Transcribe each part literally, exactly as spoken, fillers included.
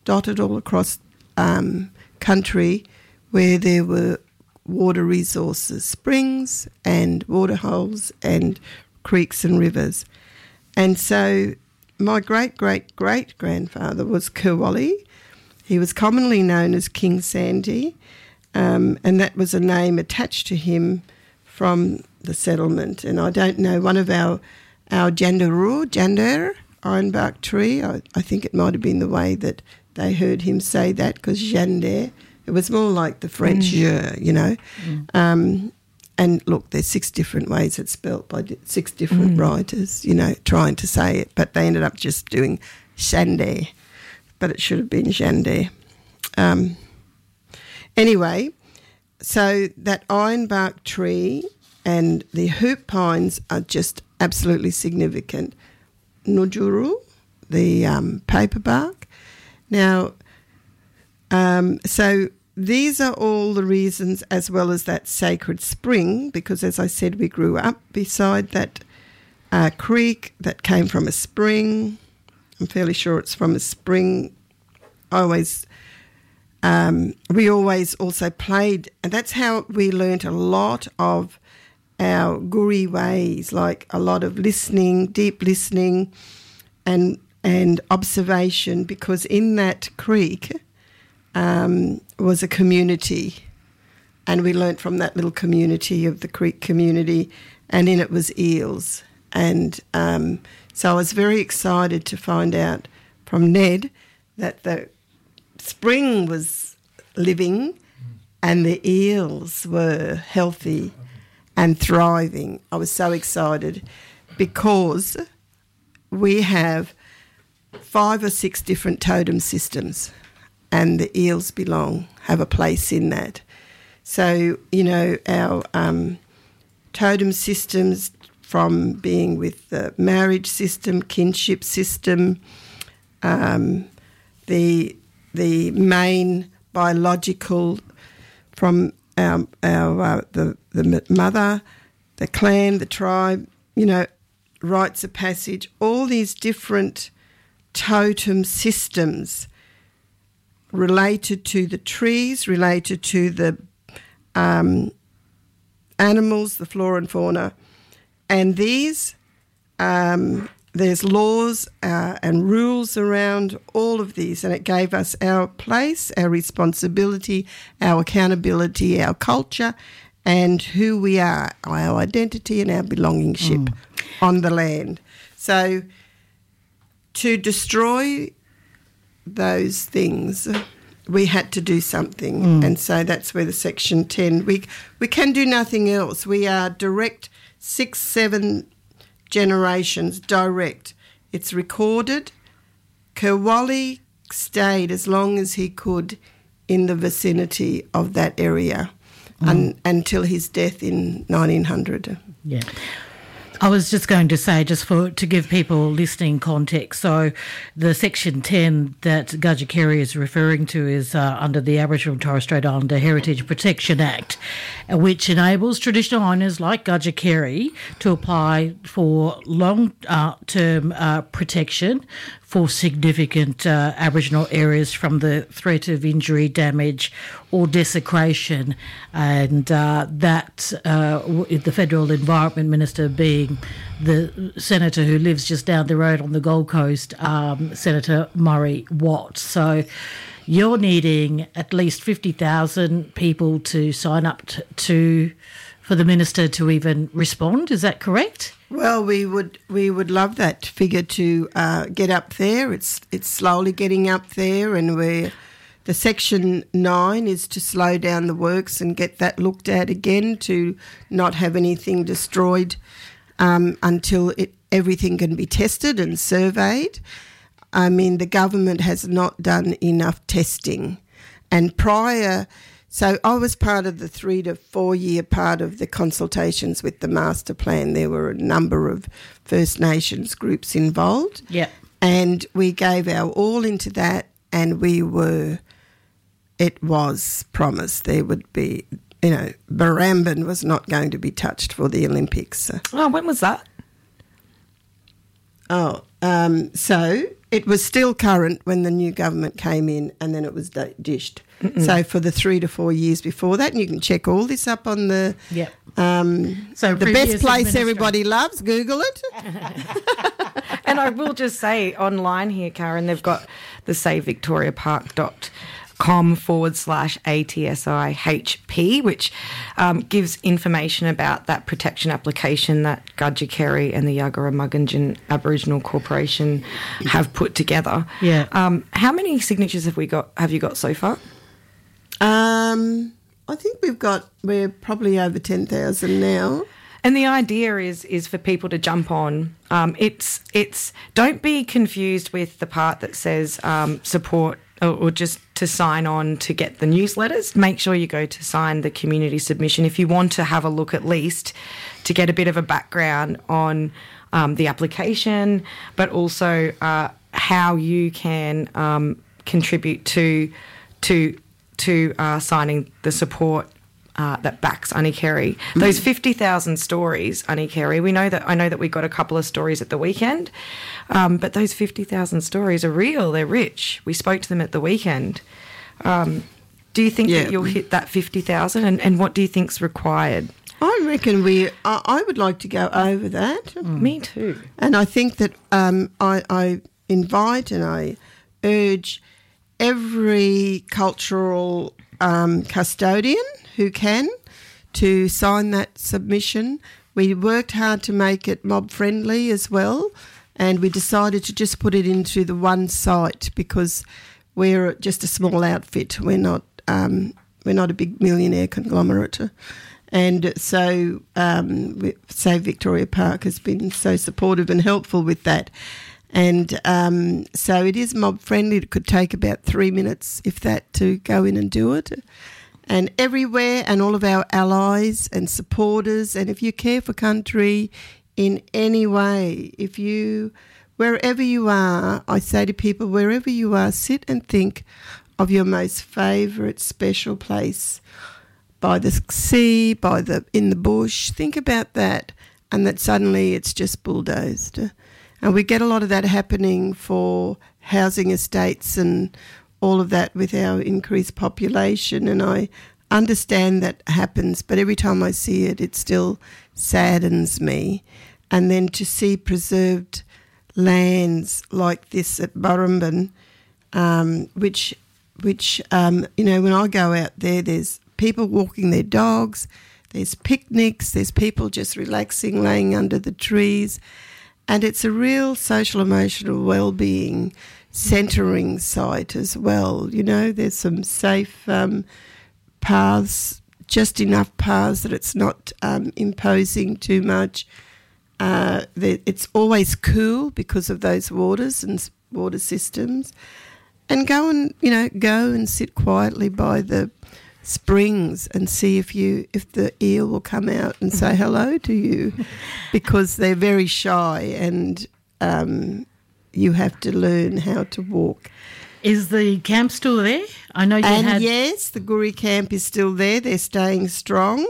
dotted all across um, country where there were water resources, springs and water holes and creeks and rivers. And so my great-great-great-grandfather was Kerwally. He was commonly known as King Sandy, um, and that was a name attached to him from the settlement. And I don't know, one of our, our Jandaroo, Jandar, ironbark tree, I, I think it might have been the way that they heard him say that, because Jandar, it was more like the French mm. je, you know. Mm. Um, and look, there's six different ways it's spelt by six different mm. writers, you know, trying to say it, but they ended up just doing Jandar, but it should have been Jandar. Um, anyway, so that ironbark tree and the hoop pines are just absolutely significant. Nujuru, the um, paperbark. Now, um, so these are all the reasons, as well as that sacred spring, because as I said, we grew up beside that uh, creek that came from a spring. I'm fairly sure it's from a spring. I always, um, we always also played, and that's how we learnt a lot of our Guri ways, like a lot of listening, deep listening, and and observation, because in that creek um, was a community, and we learnt from that little community of the creek community, and in it was eels. And um, so I was very excited to find out from Ned that the spring was living and the eels were healthy and thriving. I was so excited because we have five or six different totem systems, and the eels belong, have a place in that. So, you know, our um, totem systems, from being with the marriage system, kinship system, um, the the main biological from our, our uh, the the mother, the clan, the tribe, you know, rites of passage, all these different totem systems related to the trees, related to the um, animals, the flora and fauna. And these, um, there's laws uh, and rules around all of these, and it gave us our place, our responsibility, our accountability, our culture, and who we are, our identity and our belongingship mm. on the land. So to destroy those things, we had to do something, mm. and so that's where the Section ten, we we can do nothing else. We are direct, six, seven generations direct. It's recorded. Kerwally stayed as long as he could in the vicinity of that area mm. un, until his death in nineteen hundred. Yeah. I was just going to say, just for to give people listening context, so the Section ten that Gudger-Kerry is referring to is uh, under the Aboriginal and Torres Strait Islander Heritage Protection Act, which enables traditional owners like Gudger-Kerry to apply for long-term uh, protection for significant uh, Aboriginal areas from the threat of injury, damage or desecration. And uh, that, uh, the Federal Environment Minister being the senator who lives just down the road on the Gold Coast, um, Senator Murray Watt. So you're needing at least fifty thousand people to sign up to, to for the minister to even respond. Is that correct? Well, we would we would love that figure to uh, get up there. It's it's slowly getting up there, and we're the Section nine is to slow down the works and get that looked at again, to not have anything destroyed um, until it everything can be tested and surveyed. I mean, the government has not done enough testing, and prior. So I was part of the three to four year part of the consultations with the master plan. There were a number of First Nations groups involved. Yeah. And we gave our all into that, and we were, it was promised there would be, you know, Barrambin was not going to be touched for the Olympics. Oh, when was that? Oh, um, so it was still current when the new government came in, and then it was d- dished. Mm-mm. So for the three to four years before that, and you can check all this up on the yep. um, so the best place everybody loves. Google it. And I will just say online here, Karen, they've got the save victoria park dot com forward slash A T S I H P, which um, gives information about that protection application that Gudjikeri and the Yuggera Mugunjin Aboriginal Corporation have put together. Yeah. Um, how many signatures have we got? Have you got so far? Um, I think we've got we're probably over ten thousand now. And the idea is is for people to jump on. Um, it's it's don't be confused with the part that says um, support or, or just to sign on to get the newsletters. Make sure you go to sign the community submission if you want to have a look at least to get a bit of a background on um, the application, but also uh, how you can um, contribute to to to uh, signing the support. Uh, that backs Annie Carey. Those fifty thousand stories, Annie Carey, we know that, I know that we got a couple of stories at the weekend, um, but those fifty thousand stories are real, they're rich. We spoke to them at the weekend. Um, do you think yeah. that you'll hit that fifty thousand, and, and what do you think's required? I reckon we, I, I would like to go over that. Mm. Me too. And I think that um, I, I invite and I urge every cultural um, custodian who can to sign that submission. We worked hard to make it mob friendly as well, and we decided to just put it into the one site because we're just a small outfit. We're not um, we're not a big millionaire conglomerate, and so um, we, Save Victoria Park has been so supportive and helpful with that. And um, so it is mob friendly. It could take about three minutes, if that, to go in and do it. And everywhere, and all of our allies and supporters, and if you care for country in any way, if you, wherever you are, I say to people, wherever you are, sit and think of your most favourite special place by the sea, by the in the bush. Think about that, and that suddenly it's just bulldozed. And we get a lot of that happening for housing estates and all of that with our increased population, and I understand that happens, but every time I see it, it still saddens me. And then to see preserved lands like this at Burrumbin, um, which, which um, you know, when I go out there, there's people walking their dogs, there's picnics, there's people just relaxing, laying under the trees, and it's a real social emotional well-being centering site as well. You know, there's some safe um, paths, just enough paths that it's not um, imposing too much. Uh, it's always cool because of those waters and water systems. And go and, you know, go and sit quietly by the springs and see if you if the eel will come out and say hello to you, because they're very shy, and um, you have to learn how to walk. Is the camp still there? I know you and had... yes, the Guri camp is still there. They're staying strong,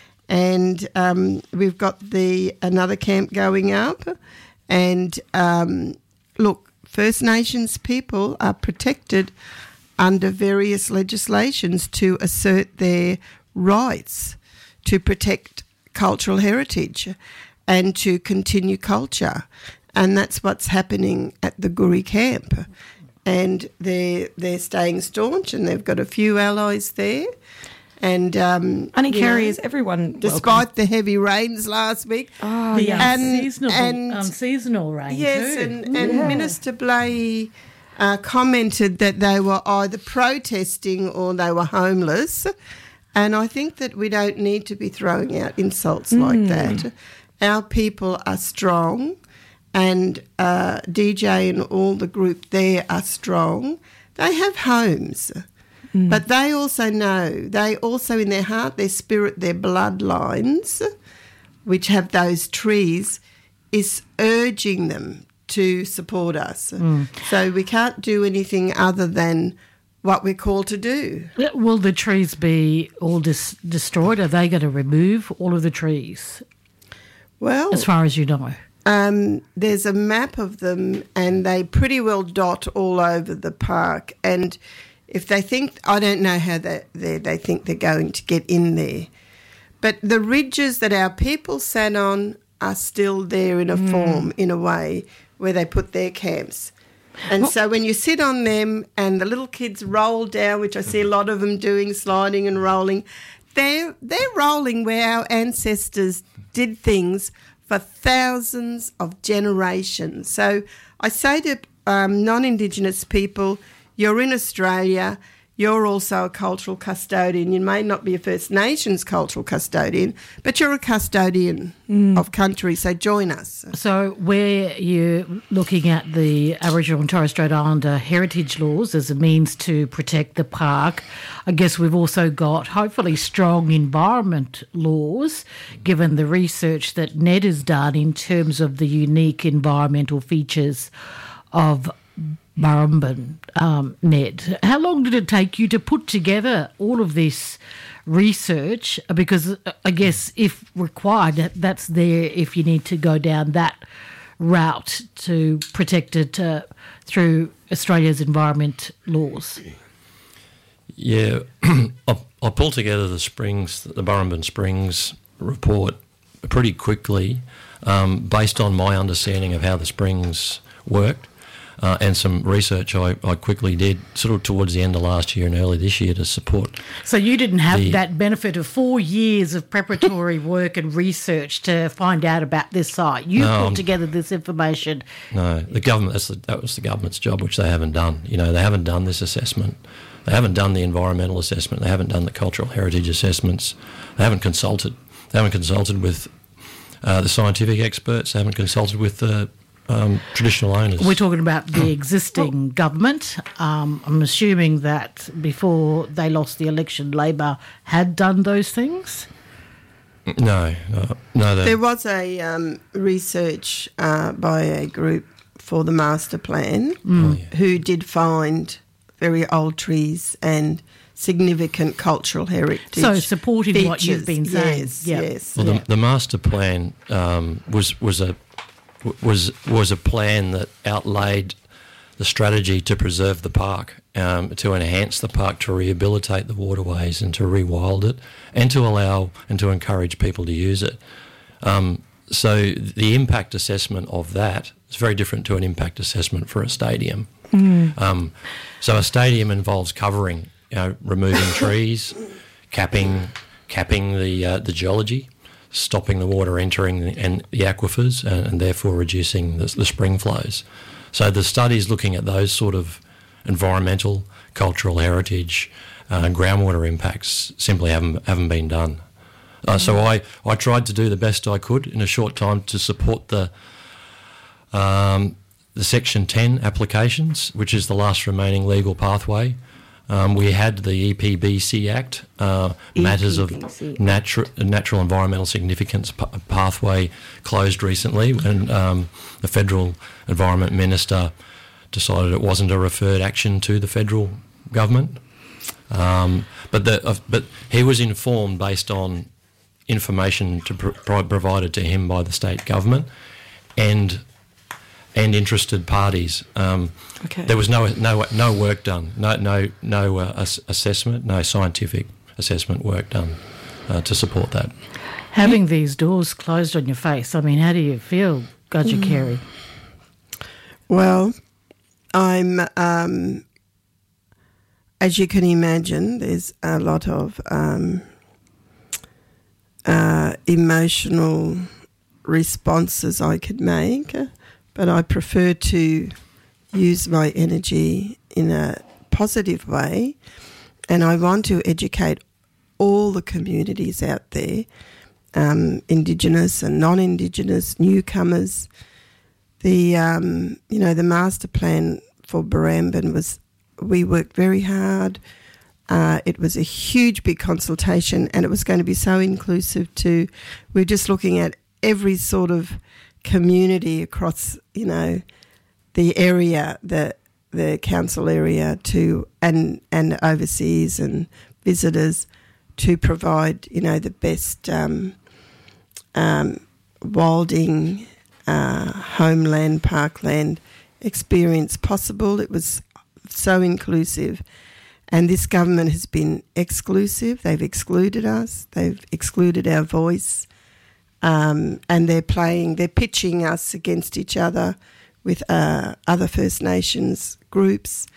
and um, we've got the another camp going up. And um, look, First Nations people are protected under various legislations to assert their rights to protect cultural heritage and to continue culture. And that's what's happening at the Guri camp. And they're, they're staying staunch, and they've got a few allies there. And um, Annie Carey, is everyone despite welcome? the heavy rains last week. Oh, the yes. unseasonal, and, unseasonal rain yes, too. and, and Yeah. Minister Blahey uh, commented that they were either protesting or they were homeless. And I think that we don't need to be throwing out insults mm. like that. Our people are strong, and uh, D J and all the group there are strong. They have homes. Mm. But they also know, they also in their heart, their spirit, their bloodlines, which have those trees, is urging them to support us. Mm. So we can't do anything other than what we're called to do. Will the trees be all dis- destroyed? Are they going to remove all of the trees? Well, as far as you know. Um, there's a map of them, and they pretty well dot all over the park. And if they think, I don't know how they they they think they're going to get in there, but the ridges that our people sat on are still there in a mm. form, in a way, where they put their camps. And well, so when you sit on them and the little kids roll down, which I see a lot of them doing, sliding and rolling, they're they're rolling where our ancestors did things for thousands of generations. So I say to um, non-Indigenous people, you're in Australia, you're also a cultural custodian. You may not be a First Nations cultural custodian, but you're a custodian mm. of country, so join us. So where you're looking at the Aboriginal and Torres Strait Islander heritage laws as a means to protect the park, I guess we've also got hopefully strong environment laws, given the research that Ned has done in terms of the unique environmental features of Burrumbin, um, Ned. How long did it take you to put together all of this research? Because I guess if required, that's there if you need to go down that route to protect it uh, through Australia's environment laws. Yeah, I, I pulled together the Springs, the Burrumbin Springs report pretty quickly um, based on my understanding of how the springs worked. Uh, and some research I, I quickly did sort of towards the end of last year and early this year to support. So you didn't have the, that benefit of four years of preparatory work and research to find out about this site. You no, put together this information. No, the government, that's the, that was the government's job, which they haven't done. You know, they haven't done this assessment. They haven't done the environmental assessment. They haven't done the cultural heritage assessments. They haven't consulted. They haven't consulted with uh, the scientific experts. They haven't consulted with the Um, traditional owners. We're talking about the existing government. Um, I'm assuming that before they lost the election, Labor had done those things? No, no. no there was a um, research uh, by a group for the master plan mm. oh, yeah. who did find very old trees and significant cultural heritage. So supporting features. What you've been saying. Yes, yep. yes. Well, yeah. the, the master plan um, was was a was was a plan that outlaid the strategy to preserve the park, um, to enhance the park, to rehabilitate the waterways and to rewild it, and to allow and to encourage people to use it. Um, so the impact assessment of that is very different to an impact assessment for a stadium. Mm. Um, so a stadium involves covering, you know, removing trees, capping capping the uh, the geology, stopping the water entering the, and the aquifers, and, and therefore reducing the, the spring flows. So the studies looking at those sort of environmental, cultural heritage, uh, groundwater impacts simply haven't haven't been done. Uh, so I, I tried to do the best I could in a short time to support the um, the Section ten applications, which is the last remaining legal pathway. Um, we had the E P B C Act, uh, matters of natural natural environmental significance p- pathway closed recently when um, the Federal Environment Minister decided it wasn't a referred action to the federal government. Um, but the, uh, but he was informed based on information to pro- provided to him by the state government and and interested parties. Um, okay. There was no no no work done, no no no uh, ass- assessment, no scientific assessment work done uh, to support that. Having these doors closed on your face, I mean, how do you feel, Gudger mm. Carey? Well, I'm, um, as you can imagine, there's a lot of um, uh, emotional responses I could make. But I prefer to use my energy in a positive way, and I want to educate all the communities out there, um, Indigenous and non-Indigenous, newcomers. The um, you know the master plan for Burrumbin was, we worked very hard. Uh, it was a huge big consultation, and it was going to be so inclusive too. We're just looking at every sort of community across, you know, the area, the the council area, to and and overseas and visitors, to provide, you know, the best um, um, wilding uh, homeland, parkland experience possible. It was so inclusive. And this government has been exclusive. They've excluded us. They've excluded our voice. Um, and they're playing, they're pitching us against each other with uh, other First Nations groups.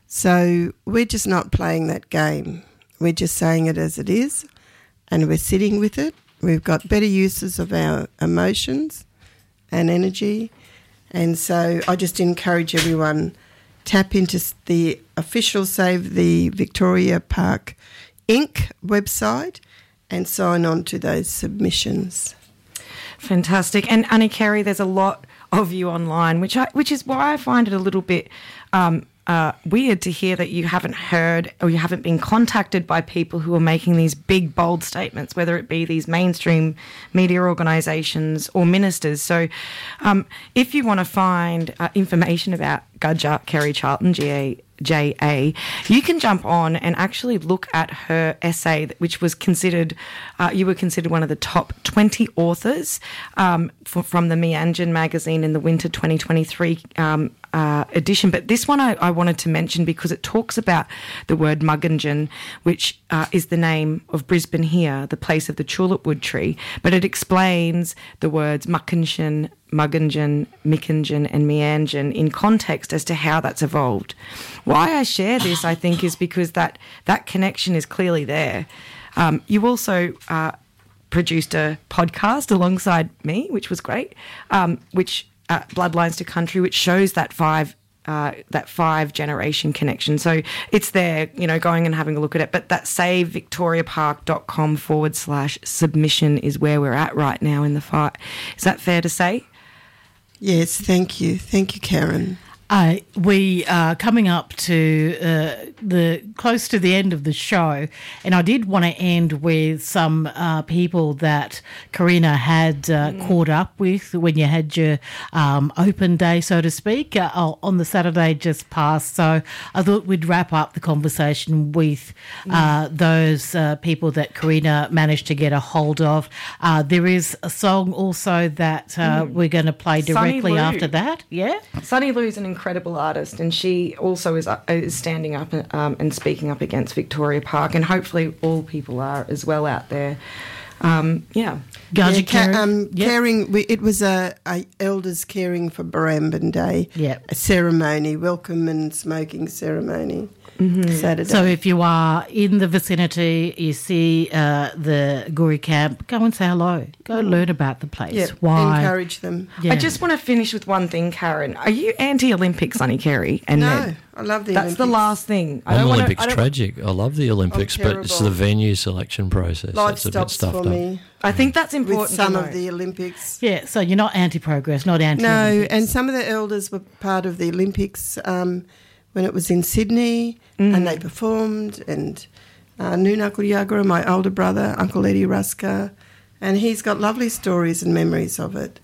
So we're just not playing that game. We're just saying it as it is, and we're sitting with it. We've got better uses of our emotions and energy. And so I just encourage everyone, tap into the official Save the Victoria Park Incorporated website and sign on to those submissions. Fantastic. And Annie Carey, there's a lot of you online, which I, which is why I find it a little bit um, uh, weird to hear that you haven't heard or you haven't been contacted by people who are making these big, bold statements, whether it be these mainstream media organisations or ministers. So um, if you want to find uh, information about Gudger Kerry Charlton, G A J A, you can jump on and actually look at her essay, which was considered, uh, you were considered one of the top twenty authors um, for, from the Meanjin magazine in the winter twenty twenty-three um, uh, edition. But this one I, I wanted to mention because it talks about the word Mugginjin, which uh, is the name of Brisbane here, the place of the tulip wood tree. But it explains the words Muckinshin, Mugginjin, Mickinjin and Meanjin in context as to how that's evolved. Why I share this, I think, is because that, that connection is clearly there. Um, you also uh, produced a podcast alongside me, which was great, um, which uh, Bloodlines to Country, which shows that five uh, that five generation connection. So it's there, you know, going and having a look at it. But that savevictoriapark.com forward slash submission is where we're at right now in the fight. Is that fair to say? Yes, thank you. Thank you, Karen. Uh, we are coming up to uh, the close to the end of the show, and I did want to end with some uh, people that Karina had uh, mm. caught up with when you had your um, open day, so to speak, uh, on the Saturday just past. So I thought we'd wrap up the conversation with uh, mm. those uh, people that Karina managed to get a hold of. Uh, there is a song also that uh, mm. we're going to play directly after that. Yeah, Sunny Lou's an incredible artist, and she also is, uh, is standing up and, um, and speaking up against Victoria Park, and hopefully all people are as well out there. Um, yeah. yeah ca- um, yep. Caring, we, it was a, a Elders Caring for Barrambin Day yep. a ceremony, welcome and smoking ceremony. Mm-hmm. Saturday. So if you are in the vicinity, you see uh, the Guri camp, go and say hello. Go mm. learn about the place. Yeah, why? Encourage them. Yeah. I just want to finish with one thing, Karen. Are you anti-Olympics, Sunny Carey? And no, Ned? I love the That's Olympics. the last thing. I don't the Olympics wanna, I tragic. I love the Olympics, but it's the venue selection process. Life that's a stops bit for stuffed me. up. I think that's important with some to of know. the Olympics. Yeah, so you're not anti-progress, not anti No, and some of the elders were part of the Olympics um, when it was in Sydney, mm. and they performed, and uh, Nunakul Yagara, my older brother, Uncle Eddie Ruska, and he's got lovely stories and memories of it.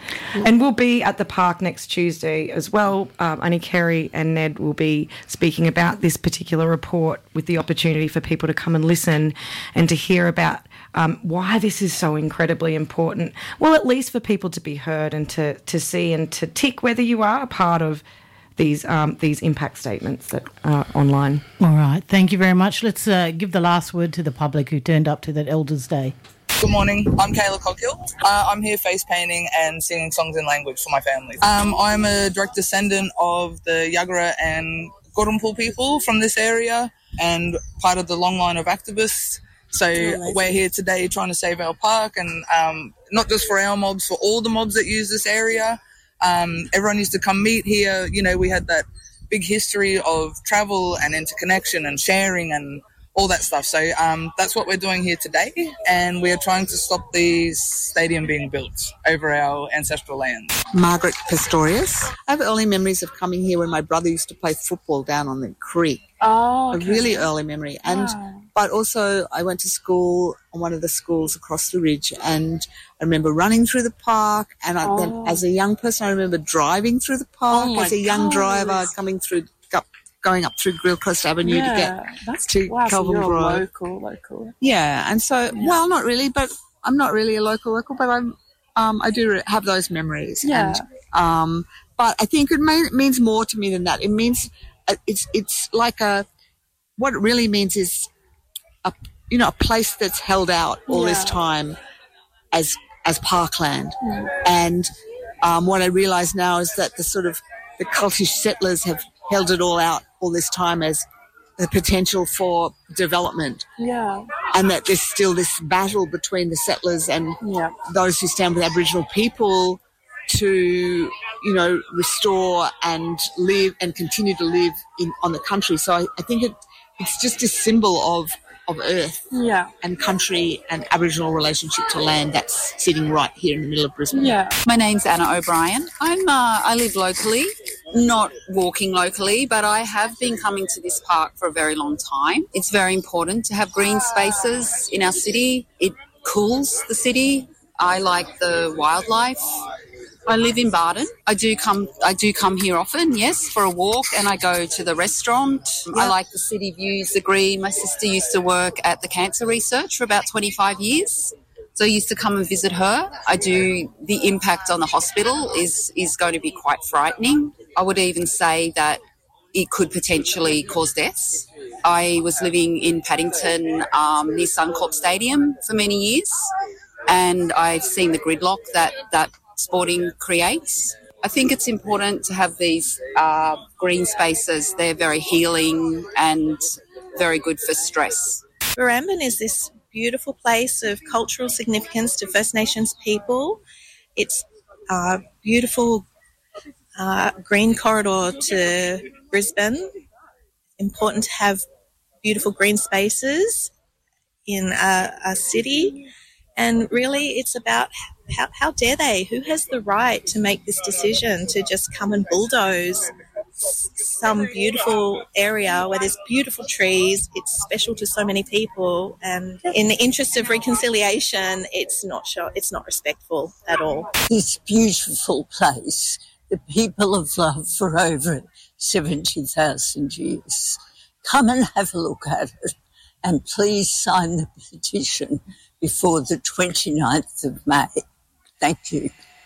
And we'll be at the park next Tuesday as well. Um, Annie Carey and Ned will be speaking about this particular report with the opportunity for people to come and listen and to hear about um, why this is so incredibly important. Well, at least for people to be heard and to, to see and to tick whether you are a part of these um, these impact statements that are online. All right. Thank you very much. Let's uh, give the last word to the public who turned up to that Elders Day. Good morning, I'm Kayla Coghill. Uh, I'm here face painting and singing songs in language for my family. Um, I'm a direct descendant of the Yagara and Gurrumpul people from this area and part of the long line of activists. So oh, we're here today trying to save our park, and um, not just for our mobs, for all the mobs that use this area. Um, everyone used to come meet here. You know, we had that big history of travel and interconnection and sharing and all that stuff. So um, that's what we're doing here today, and we're trying to stop the stadium being built over our ancestral land. Margaret Pistorius. I have early memories of coming here when my brother used to play football down on the creek. Oh, okay. A really early memory. And wow. But also I went to school on one of the schools across the ridge, and I remember running through the park, and I, oh. then as a young person I remember driving through the park oh as a young gosh. driver coming through up, going up through Grillcrest Avenue yeah, to get that's, to wow, Kelvin so you're Grove. local, local. Yeah, and so, yeah. well, not really, but I'm not really a local local, but I'm um, I do have those memories. Yeah. And, um, but I think it, may, it means more to me than that. It means uh, it's it's like a what it really means is a you know a place that's held out all Yeah. this time as as parkland. Mm. And um, what I realise now is that the sort of the cultish settlers have held it all out all this time as the potential for development. Yeah. And that there's still this battle between the settlers and Yeah. those who stand with Aboriginal people to, you know, restore and live and continue to live in on the country. So I, I think it, it's just a symbol of, of earth Yeah. and country and Aboriginal relationship to land that's sitting right here in the middle of Brisbane. Yeah. My name's Anna O'Brien. I'm uh, I live locally, not walking locally, but I have been coming to this park for a very long time. It's very important to have green spaces in our city. It cools the city. I like the wildlife. I live in Barton. I do come I do come here often, yes, for a walk, and I go to the restaurant. I like the city views, the green. My sister used to work at the Cancer Research for about twenty-five years. So I used to come and visit her. I do, the impact on the hospital is, is going to be quite frightening. I would even say that it could potentially cause deaths. I was living in Paddington um, near Suncorp Stadium for many years, and I've seen the gridlock that, that sporting creates. I think it's important to have these uh, green spaces. They're very healing and very good for stress. Barrambin is this beautiful place of cultural significance to First Nations people. It's a beautiful uh, green corridor to Brisbane. Important to have beautiful green spaces in a, a city. And really it's about how, how dare they? Who has the right to make this decision to just come and bulldoze some beautiful area where there's beautiful trees? It's special to so many people, and in the interest of reconciliation, it's not sure, it's not respectful at all. This beautiful place, the people have loved for over seventy thousand years. Come and have a look at it, and please sign the petition before the twenty-ninth of May. Thank you.